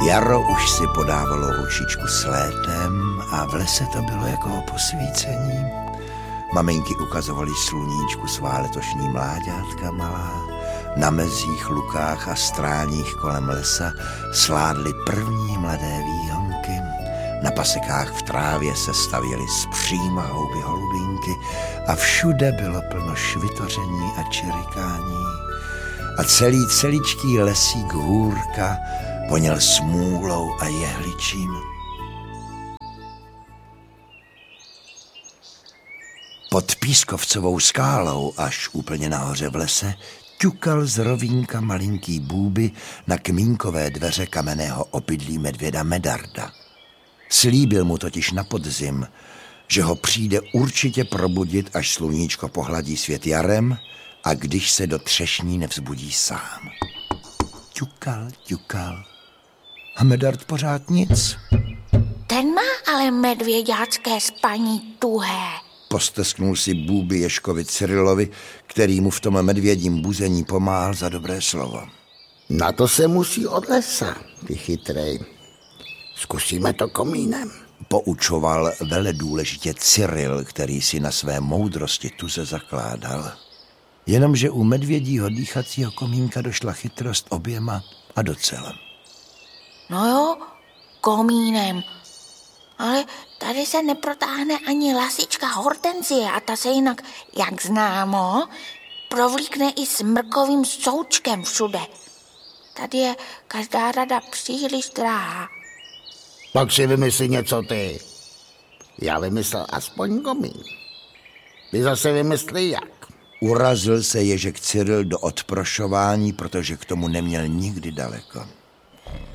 Jaro už si podávalo ručičku s létem a v lese to bylo jako o posvícení. Maminky ukazovaly sluníčku svá letošní mláďátka malá. Na mezích, lukách a stráních kolem lesa sládly první mladé výhonky. Na pasekách v trávě se stavěly zpříma houby holubinky a všude bylo plno švitoření a čirikání. A celíčký lesík hůrka voněl smůlou a jehličím. Pod Pískovcovou skálou, až úplně nahoře v lese, ťukal z rovínka malinký Bůby na kmínkové dveře kamenného obydlí medvěda Medarda. Slíbil mu totiž na podzim, že ho přijde určitě probudit, až sluníčko pohladí svět jarem a když se do třešní nevzbudí sám. Ťukal. A Medard pořád nic. Ten má ale medvěďácké spaní tuhé. Postesknul si Bůby Ježkovi Cyrilovi, který mu v tom medvědím buzení pomáhal za dobré slovo. Na to se musí od lesa, ty chytrej. Zkusíme to komínem. Poučoval veledůležitě Cyril, který si na své moudrosti tuze zakládal. Jenomže u medvědího dýchacího komínka došla chytrost oběma a docela. No jo, komínem. Ale tady se neprotáhne ani lasička Hortensie a ta se jinak, jak známo, provlíkne i smrkovým součkem všude. Tady je každá rada příliš drahá. Pak si vymyslí něco ty. Já vymyslel aspoň komín. Ty zase vymyslí jak. Urazil se Ježek Cyril do odprošování, protože k tomu neměl nikdy daleko.